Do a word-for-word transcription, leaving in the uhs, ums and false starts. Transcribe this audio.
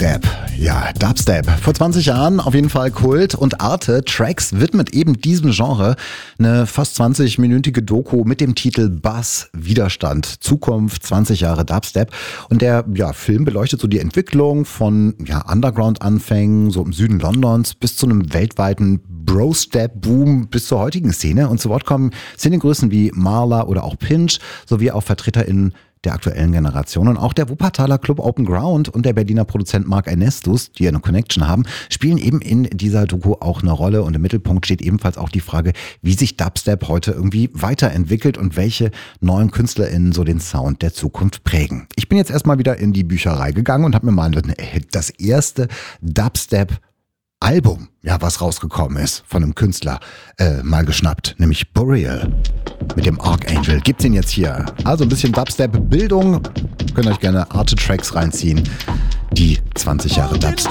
Dubstep. Ja, Dubstep. Vor zwanzig Jahren auf jeden Fall Kult und Arte Tracks widmet eben diesem Genre eine fast zwanzig-minütige Doku mit dem Titel Buzz Widerstand. Zukunft, zwanzig Jahre Dubstep. Und der ja, Film beleuchtet so die Entwicklung von ja, Underground-Anfängen, so im Süden Londons, bis zu einem weltweiten Bro-Step-Boom bis zur heutigen Szene. Und zu Wort kommen Szenegrößen wie Marla oder auch Pinch, sowie auch VertreterInnen der aktuellen Generation. Und auch der Wuppertaler Club Open Ground und der Berliner Produzent Mark Ernestus, die eine Connection haben, spielen eben in dieser Doku auch eine Rolle. Und im Mittelpunkt steht ebenfalls auch die Frage, wie sich Dubstep heute irgendwie weiterentwickelt und welche neuen KünstlerInnen so den Sound der Zukunft prägen. Ich bin jetzt erstmal wieder in die Bücherei gegangen und habe mir mal das erste Dubstep Album, ja, was rausgekommen ist von einem Künstler, äh, mal geschnappt, nämlich Boreal mit dem Archangel. Gibt's ihn jetzt hier. Also ein bisschen Dubstep-Bildung. Könnt euch gerne Arte-Tracks reinziehen. Die zwanzig Jahre Dubstep.